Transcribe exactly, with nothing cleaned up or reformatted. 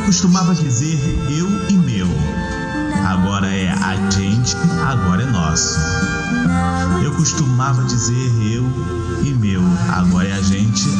costumava dizer eu e meu. Agora é a gente, agora é nosso. Eu costumava dizer eu e meu. Agora é a gente,